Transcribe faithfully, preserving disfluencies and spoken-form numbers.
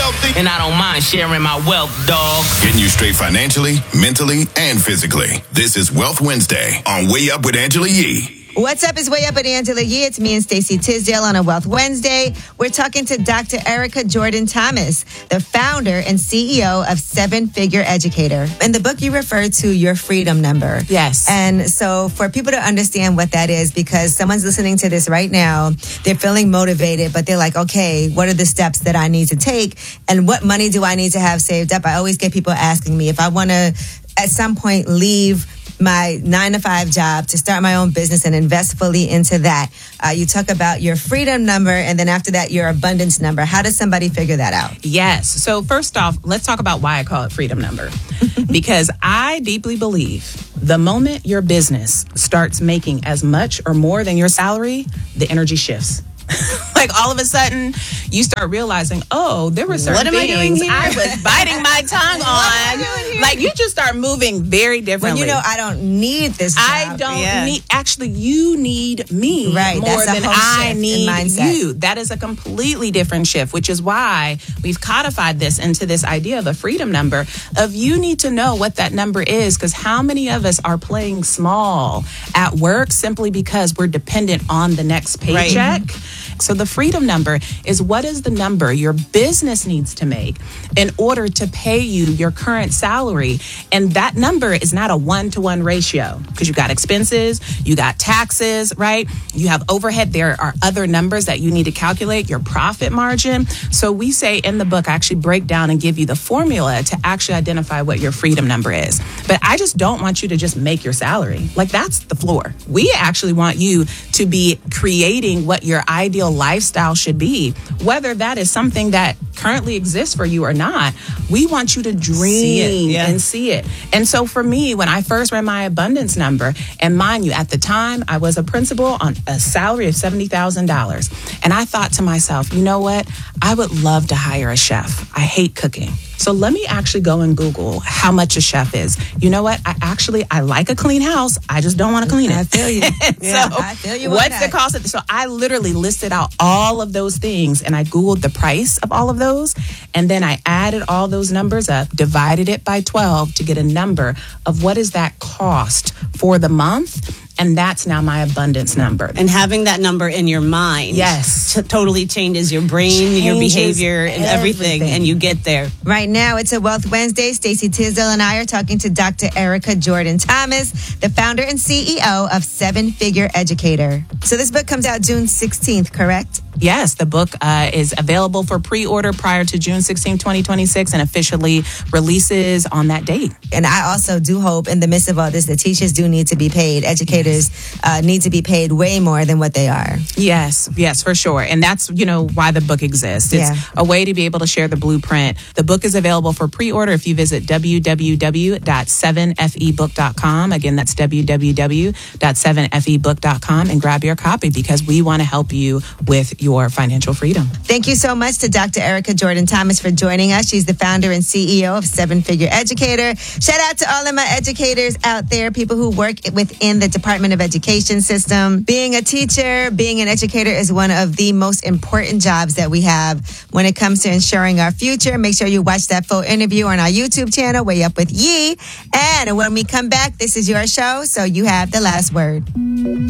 wealthy, and I don't mind sharing my wealth, dog. Getting you straight financially, mentally, and physically. This is Wealth Wednesday on Way Up with Angela Yee. What's up? It's Way Up with Angela Yee. It's me and Stacey Tisdale on a Wealth Wednesday. We're talking to Doctor Erica Jordan Thomas, the founder and C E O of Seven Figure Educator. In the book, you refer to your freedom number. Yes. And so for people to understand what that is, because someone's listening to this right now, they're feeling motivated, but they're like, okay, what are the steps that I need to take? And what money do I need to have saved up? I always get people asking me if I want to, at some point, leave my nine to five job to start my own business and invest fully into that. Uh, you talk about your freedom number, and then after that, your abundance number. How does somebody figure that out? Yes. So first off, let's talk about why I call it freedom number. Because I deeply believe the moment your business starts making as much or more than your salary, the energy shifts. Like all of a sudden, you start realizing, oh, there were certain what am things I, doing here? I was biting my tongue on. Like you just start moving very differently. When you know I don't need this job. I don't yeah. need, actually, you need me right, more that's than a whole I shift need in mindset. you. That is a completely different shift, which is why we've codified this into this idea of a freedom number of you need to know what that number is, because how many of us are playing small at work simply because we're dependent on the next paycheck? Right. So the freedom number is what is the number your business needs to make in order to pay you your current salary. And that number is not a one-to-one ratio because you got expenses, you got taxes, right? You have overhead. There are other numbers that you need to calculate, your profit margin. So we say in the book, I actually break down and give you the formula to actually identify what your freedom number is. But I just don't want you to just make your salary. Like that's the floor. We actually want you to be creating what your ideal lifestyle should be, whether that is something that currently exists for you or not. We want you to dream see it, yeah. and see it. And so for me, when I first ran my abundance number, and mind you, at the time I was a principal on a salary of seventy thousand dollars. And I thought to myself, you know what? I would love to hire a chef. I hate cooking. So let me actually go and Google how much a chef is. You know what? I actually, I like a clean house. I just don't want to clean it. I feel you. Yeah, so I feel you. What's the cost of this? So I literally listed out all of those things and I Googled the price of all of those. And then I added all those numbers up, divided it by twelve to get a number of what is that cost for the month. And that's now my abundance number. And having that number in your mind, yes, t- totally changes your brain, changes your behavior, and everything, everything, and you get there. Right now, it's a Wealth Wednesday. Stacey Tisdale and I are talking to Doctor Erica Jordan Thomas, the founder and C E O of Seven Figure Educator. So this book comes out June sixteenth, correct? Yes, the book uh, is available for pre-order prior to June sixteenth, twenty twenty-six, and officially releases on that date. And I also do hope in the midst of all this, the teachers do need to be paid. Educators uh, need to be paid way more than what they are. Yes, yes, for sure. And that's, you know, why the book exists. It's yeah. a way to be able to share the blueprint. The book is available for pre-order if you visit w w w dot seven f e book dot com. Again, that's w w w dot seven f e book dot com and grab your copy because we want to help you with your financial freedom. Thank you so much to Doctor Erica Jordan Thomas for joining us. She's the founder and C E O of Seven Figure Educator. Shout out to all of my educators out there, people who work within the Department of Education system. Being a teacher, being an educator is one of the most important jobs that we have when it comes to ensuring our future. Make sure you watch that full interview on our YouTube channel, Way Up with Yee. And when we come back, this is your show, so you have the last word.